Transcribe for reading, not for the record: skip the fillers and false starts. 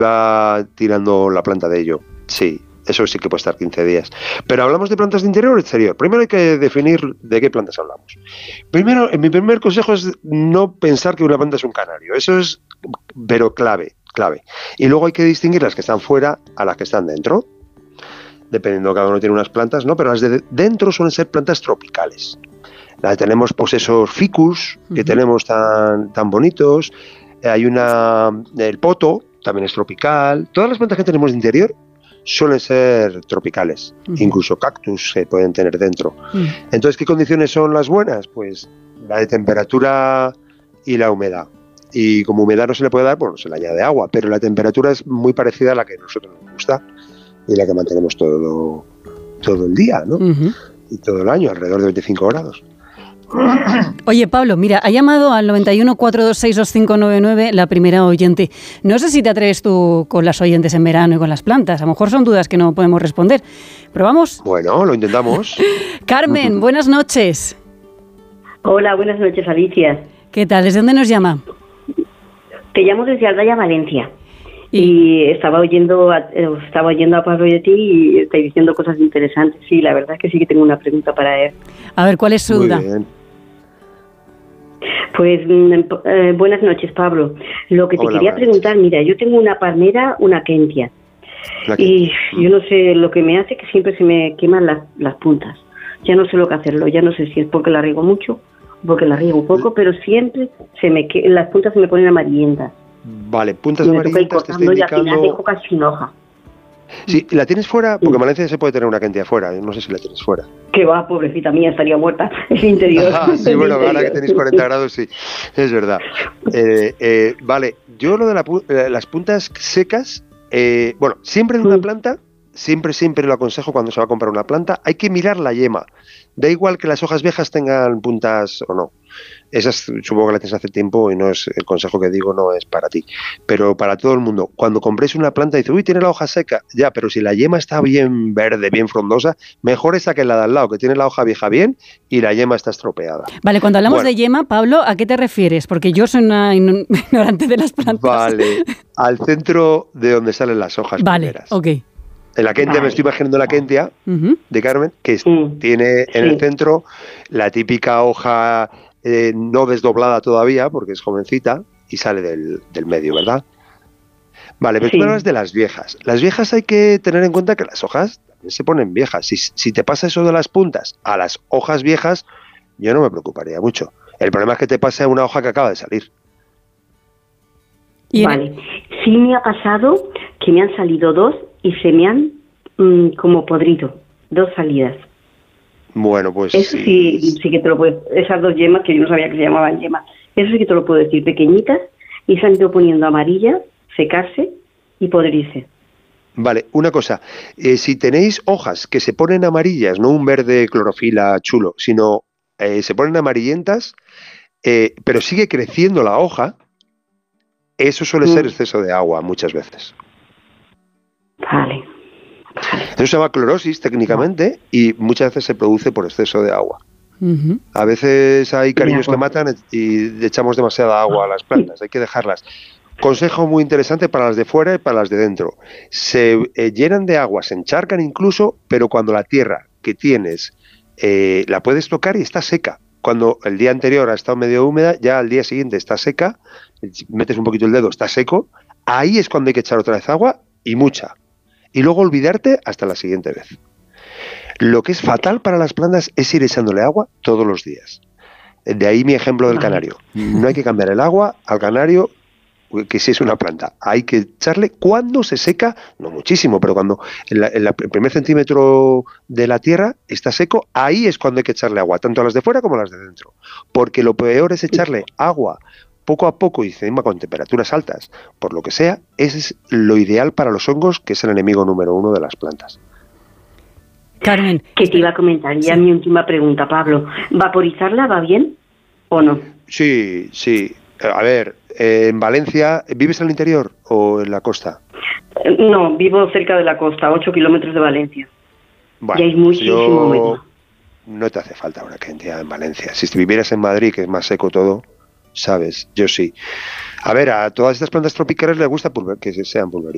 va tirando la planta de ello. Sí, eso sí que puede estar 15 días. Pero ¿hablamos de plantas de interior o exterior? Primero hay que definir de qué plantas hablamos. Primero, mi primer consejo es no pensar que una planta es un canario. Eso es, pero clave. Y luego hay que distinguir las que están fuera a las que están dentro. Dependiendo, cada uno tiene unas plantas, ¿no? Pero las de dentro suelen ser plantas tropicales. Tenemos pues esos ficus que tenemos tan bonitos. Hay el poto, también es tropical. Todas las plantas que tenemos de interior suelen ser tropicales. Incluso cactus se pueden tener dentro. Entonces, ¿qué condiciones son las buenas? Pues la de temperatura y la humedad. Y como humedad no se le puede dar, bueno, se le añade agua, pero la temperatura es muy parecida a la que a nosotros nos gusta y la que mantenemos todo el día, ¿no? Y todo el año, alrededor de 25 grados. Oye, Pablo, mira, ha llamado al 91 426 2599 la primera oyente. No sé si te atreves tú con las oyentes en verano y con las plantas. A lo mejor son dudas que no podemos responder. ¿Probamos? Bueno, lo intentamos. Carmen, buenas noches. Hola, buenas noches, Alicia. ¿Qué tal? ¿Desde dónde nos llama? Te llamo desde Aldaya, Valencia. Y estaba oyendo a Pablo y a ti y estáis diciendo cosas interesantes. Sí, la verdad es que sí que tengo una pregunta para él. A ver, ¿cuál es su duda? Bien. Pues buenas noches, Pablo. Lo que te quería preguntar, mira, yo tengo una palmera, una kentia. Y yo no sé, lo que me hace que siempre se me queman las puntas. Ya no sé lo que hacerlo, ya no sé si es porque la riego mucho o porque la riego poco, pero siempre las puntas se me ponen amarillentas. Vale, puntas amarillentas te estoy indicando... Y al final dejo casi sin hoja. Sí, ¿la tienes fuera? Porque en Valencia se puede tener una kentia fuera, no sé si la tienes fuera. Que va, pobrecita mía, estaría muerta en el interior. Sí, bueno, ahora que tenéis 40 grados, sí, es verdad. Vale, yo lo de las puntas secas, bueno, siempre de una planta, siempre lo aconsejo cuando se va a comprar una planta, hay que mirar la yema. Da igual que las hojas viejas tengan puntas o no. Esas supongo que las tienes hace tiempo y no es el consejo que digo, no es para ti. Pero para todo el mundo, cuando compréis una planta y dices, uy, tiene la hoja seca, ya, pero si la yema está bien verde, bien frondosa, mejor esa que la de al lado, que tiene la hoja vieja bien y la yema está estropeada. Vale, cuando hablamos de yema, Pablo, ¿a qué te refieres? Porque yo soy una ignorante de las plantas. Vale, al centro de donde salen las hojas primeras. Vale, ok. En la kentia, me estoy imaginando la kentia de Carmen, que tiene en el centro la típica hoja no desdoblada todavía, porque es jovencita, y sale del medio, ¿verdad? Vale, pero tú hablas de las viejas. Las viejas hay que tener en cuenta que las hojas también se ponen viejas. Si te pasa eso de las puntas a las hojas viejas, yo no me preocuparía mucho. El problema es que te pase a una hoja que acaba de salir. Vale, sí me ha pasado que me han salido dos y se me han como podrido, dos salidas. Bueno, pues eso sí que te lo puedo, esas dos yemas que yo no sabía que se llamaban yemas, eso sí que te lo puedo decir, pequeñitas, y se han ido poniendo amarillas, secarse y podrirse. Vale, una cosa, si tenéis hojas que se ponen amarillas, no un verde clorofila chulo, sino se ponen amarillentas, pero sigue creciendo la hoja, eso suele ser exceso de agua muchas veces. Vale. Eso se llama clorosis técnicamente y muchas veces se produce por exceso de agua. A veces hay cariños que matan y le echamos demasiada agua a las plantas, hay que dejarlas. Consejo muy interesante para las de fuera y para las de dentro. Se llenan de agua, se encharcan incluso, pero cuando la tierra que tienes la puedes tocar y está seca. Cuando el día anterior ha estado medio húmeda, ya al día siguiente está seca, metes un poquito el dedo, está seco, ahí es cuando hay que echar otra vez agua y mucha. Y luego olvidarte hasta la siguiente vez. Lo que es fatal para las plantas es ir echándole agua todos los días. De ahí mi ejemplo del canario. No hay que cambiar el agua al canario, que si es una planta. Hay que echarle cuando se seca, no muchísimo, pero cuando el primer centímetro de la tierra está seco, ahí es cuando hay que echarle agua, tanto a las de fuera como a las de dentro. Porque lo peor es echarle agua poco a poco y encima con temperaturas altas, por lo que sea, ese es lo ideal para los hongos, que es el enemigo número 1 de las plantas. Carmen. Que te iba a comentar, ya mi última pregunta, Pablo. ¿Vaporizarla va bien o no? Sí. A ver, en Valencia, ¿vives en el interior o en la costa? No, vivo cerca de la costa, 8 kilómetros de Valencia. Bueno, y hay muchísimo humedad. No te hace falta una cantidad en Valencia. Si vivieras en Madrid, que es más seco todo, sabes, yo sí. A ver, a todas estas plantas tropicales les gusta que sean pulverizas.